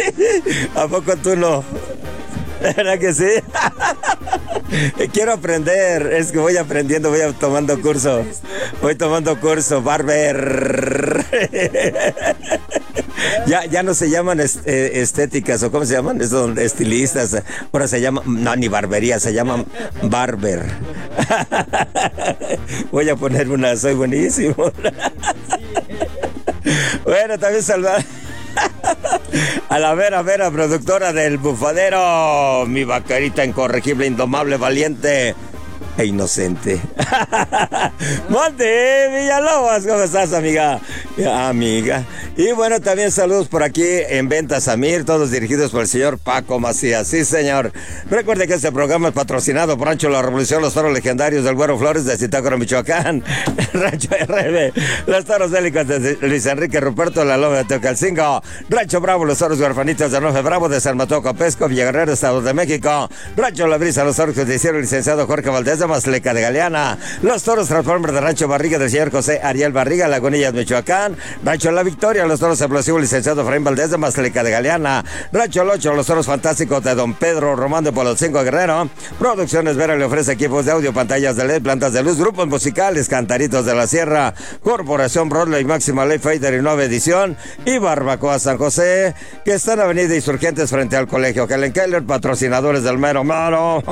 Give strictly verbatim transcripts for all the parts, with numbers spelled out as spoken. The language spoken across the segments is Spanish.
¿A poco tú no? ¿Verdad que sí? Quiero aprender, es que voy aprendiendo, voy tomando curso. Voy tomando curso, barber. Ya, ya no se llaman est- eh, estéticas, o ¿cómo se llaman? Es donde estilistas. Ahora se llama, no, ni barbería, se llaman barber. Voy a poner una, soy buenísimo. Bueno, también saludar a la Vera Vera, productora del Bufadero, mi vaquerita incorregible, indomable, valiente e inocente. Monte Villalobos, ¿cómo estás, amiga? Amiga. Y bueno, también saludos por aquí en Ventas Samir, todos dirigidos por el señor Paco Macías. Sí, señor. Recuerde que este programa es patrocinado por Rancho La Revolución, los toros legendarios del Güero Flores de Zitácuaro, Michoacán. Rancho R B, los toros hélicos de Luis Enrique Ruperto, la Loma de Teocalcingo. Rancho Bravo, los toros huerfanitos de Nofe Bravo, de San Mateo Copesco, Villaguerrero, Estado de México. Rancho La Brisa, los toros que te hicieron el licenciado Jorge Valdés de Mazleca de Galeana. Los toros Transformer de Rancho Barriga del señor José Ariel Barriga, Lagunillas, Michoacán. Rancho La Victoria, los toros explosivos, licenciado Efraín Valdés de Mazleca de Galeana. Rancho El Ocho, los toros fantásticos de Don Pedro Román de Polotzinco Guerrero. Producciones Vera le ofrece equipos de audio, pantallas de L E D, plantas de luz, grupos musicales, Cantaritos de la Sierra, Corporación Broadway, Máxima Ley Fader y Nueva Edición, y Barbacoa San José, que están en Avenida Insurgentes frente al Colegio Helen Keller, patrocinadores del mero mero.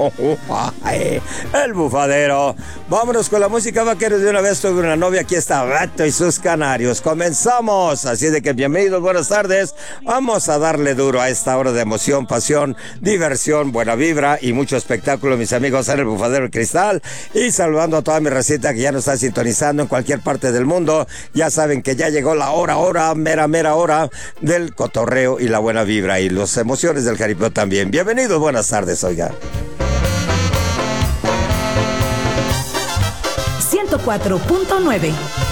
El Bufadero. Vámonos con la música, vaqueros. De una vez tuve una novia, aquí está Beto y sus canarios. Comenzamos, así de que bienvenidos, buenas tardes. Vamos a darle duro a esta hora de emoción, pasión, diversión, buena vibra y mucho espectáculo, mis amigos en el Bufadero del Cristal. Y saludando a toda mi receta que ya nos está sintonizando en cualquier parte del mundo. Ya saben que ya llegó la hora, hora, mera, mera hora del cotorreo y la buena vibra y las emociones del jaripeo también. Bienvenidos, buenas tardes, oiga. ciento cuatro punto nueve